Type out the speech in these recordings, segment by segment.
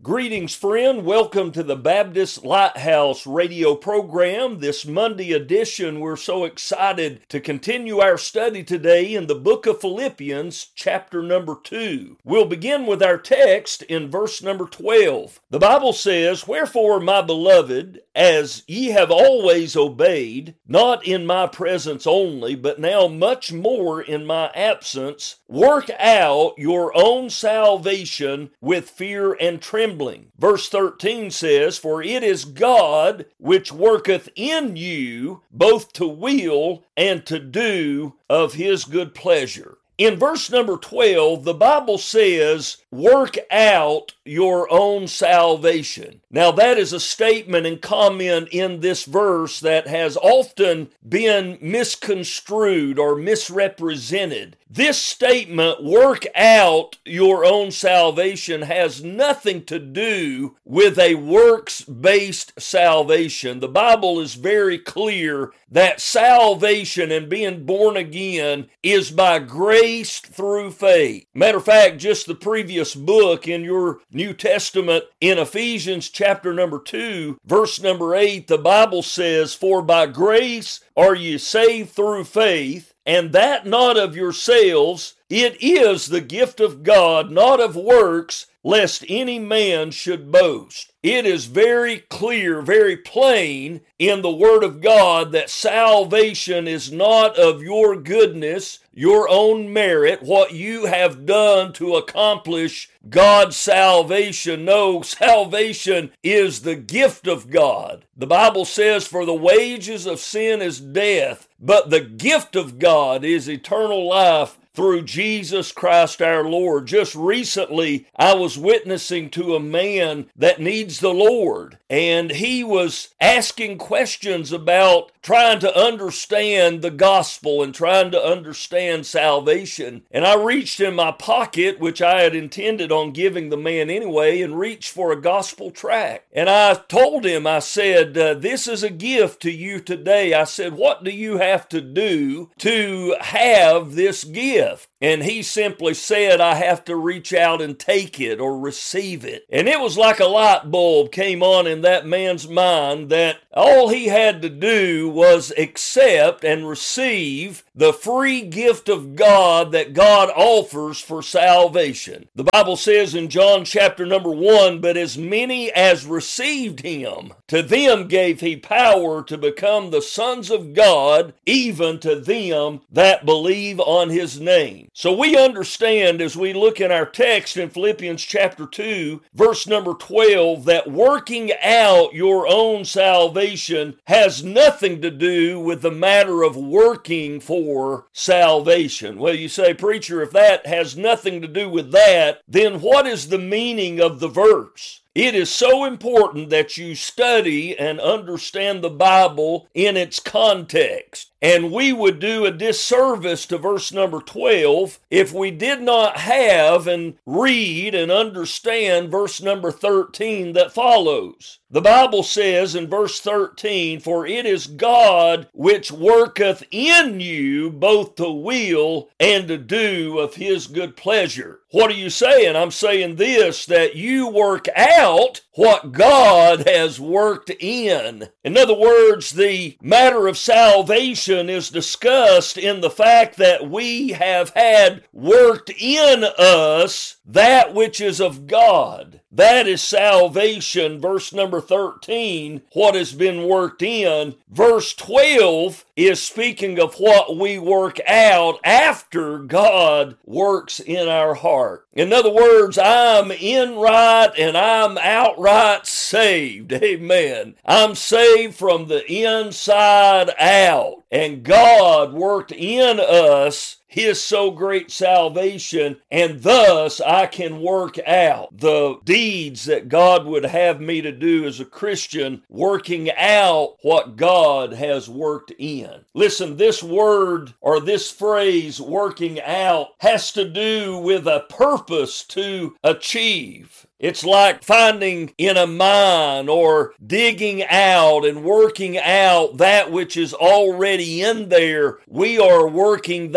Greetings, friend. Welcome to the Baptist Lighthouse radio program. This Monday edition, we're so excited to continue our study today in the book of Philippians, chapter number 2. We'll begin with our text in verse number 12. The Bible says, "Wherefore, my beloved, as ye have always obeyed, not in my presence only, but now much more in my absence, work out your own salvation with fear and trembling." Verse 13 says, "For it is God which worketh in you both to will and to do of his good pleasure." In verse number 12, the Bible says, "Work out your own salvation." Now that is a statement and comment in this verse that has often been misconstrued or misrepresented. This statement, "work out your own salvation," has nothing to do with a works-based salvation. The Bible is very clear that salvation and being born again is by grace through faith. Matter of fact, just the previous book in your New Testament, in Ephesians chapter number 2, verse number 8, the Bible says, "For by grace are ye saved through faith, and that not of yourselves, it is the gift of God, not of works, lest any man should boast." It is very clear, very plain in the Word of God that salvation is not of your goodness, your own merit, what you have done to accomplish God's salvation. No, salvation is the gift of God. The Bible says, "For the wages of sin is death, but the gift of God is eternal life through Jesus Christ our Lord." Just recently, I was witnessing to a man that needs the Lord, and he was asking questions about trying to understand the gospel and trying to understand salvation. And I reached in my pocket, which I had intended on giving the man anyway, and reached for a gospel tract. And I told him, I said, "This is a gift to you today." I said, "What do you have to do to have this gift?" And he simply said, "I have to reach out and take it or receive it." And it was like a light bulb came on in that man's mind that all he had to do was accept and receive the free gift of God that God offers for salvation. The Bible says in John chapter number 1, "But as many as received him, to them gave he power to become the sons of God, even to them that believe on his name." So we understand as we look in our text in Philippians chapter 2, verse number 12, that working out your own salvation has nothing to do with the matter of working for salvation. Well, you say, "Preacher, if that has nothing to do with that, then what is the meaning of the verse?" It is so important that you study and understand the Bible in its context. And we would do a disservice to verse number 12 if we did not have and read and understand verse number 13 that follows. The Bible says in verse 13, "For it is God which worketh in you both to will and to do of his good pleasure." What are you saying? I'm saying this, that you work out what God has worked in. In other words, the matter of salvation is discussed in the fact that we have had worked in us that which is of God. That is salvation, verse number 13, what has been worked in. Verse 12 is speaking of what we work out after God works in our heart. In other words, I'm in right and I'm outright saved. Amen. I'm saved from the inside out. And God worked in us his so great salvation, and thus I can work out the deeds that God would have me to do as a Christian, working out what God has worked in. Listen, this word or this phrase, working out, has to do with a purpose to achieve. It's like finding in a mine or digging out and working out that which is already in there. We are working that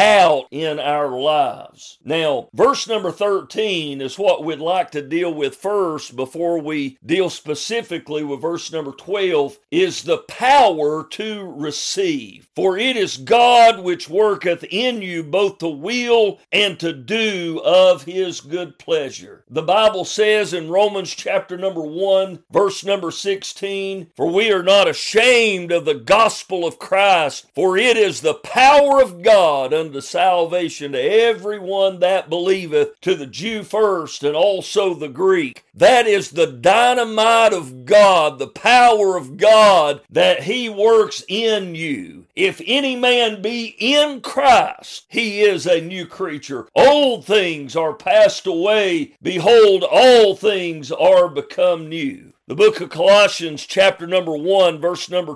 out in our lives. Now, verse number 13 is what we'd like to deal with first before we deal specifically with verse number 12, is the power to receive. For it is God which worketh in you both to will and to do of his good pleasure. The Bible says in Romans chapter number 1, verse number 16, for we are not ashamed of the gospel of Christ, for it is the power of God unto salvation to everyone that believeth, to the Jew first and also the Greek. That is the dynamite of God, the power of God that he works in you. If any man be in Christ, he is a new creature. Old things are passed away. Behold, all things are become new. The book of Colossians chapter number 1 verse number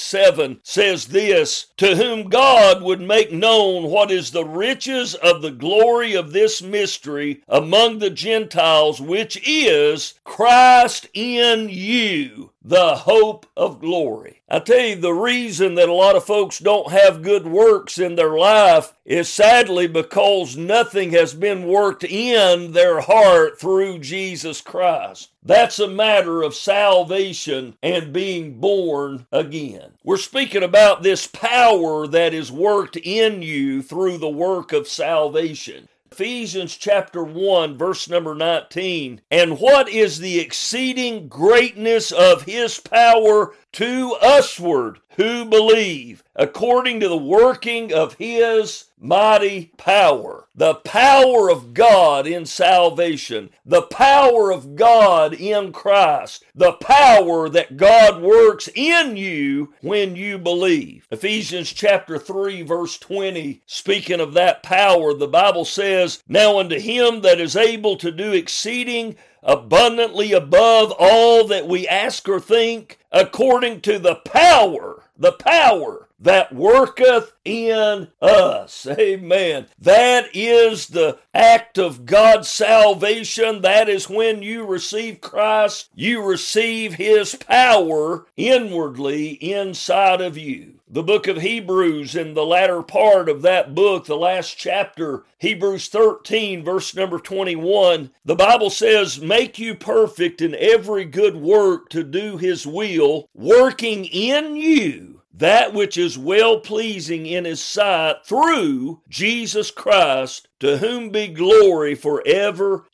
27 says this, to whom God would make known what is the riches of the glory of this mystery among the Gentiles, which is Christ in you, the hope of glory. I tell you, the reason that a lot of folks don't have good works in their life is sadly because nothing has been worked in their heart through Jesus Christ. That's a matter of salvation and being born again. We're speaking about this power that is worked in you through the work of salvation. Ephesians chapter 1 verse number 19, and what is the exceeding greatness of his power to usward who believe, according to the working of his mighty power. The power of God in salvation, the power of God in Christ, the power that God works in you when you believe. Ephesians chapter 3 verse 20, speaking of that power, the Bible says, now unto him that is able to do exceeding abundantly above all that we ask or think, according to the power that worketh in us. Amen. That is the act of God's salvation. That is when you receive Christ, you receive his power inwardly inside of you. The book of Hebrews, in the latter part of that book, the last chapter, Hebrews 13, verse number 21, the Bible says, make you perfect in every good work to do his will, working in you that which is well-pleasing in his sight through Jesus Christ, to whom be glory forever